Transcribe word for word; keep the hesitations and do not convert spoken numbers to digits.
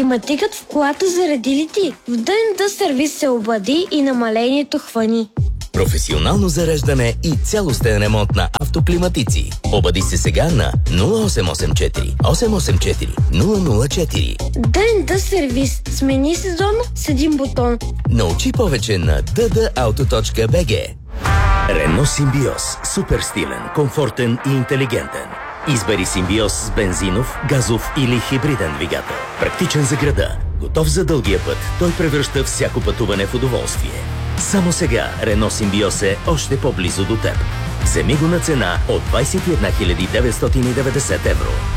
Климатикът в колата заради ли ти? В Д Н Д сервис се обади и намалението хвани. Професионално зареждане и цялостен ремонт на автоклиматици. Обади се сега на нула осем осем четири осем осем четири нула нула четири. Д Н Д сервис. Смени сезона с един бутон. Научи повече на д д ауто точка б г. Рено Симбиоз. Супер стилен, комфортен и интелигентен. Избери Симбиоз с бензинов, газов или хибриден двигател. Практичен за града, готов за дългия път. Той превръща всяко пътуване в удоволствие. Само сега Рено Симбиоз е още по-близо до теб. Вземи го на цена от двадесет и една хиляди деветстотин и деветдесет евро.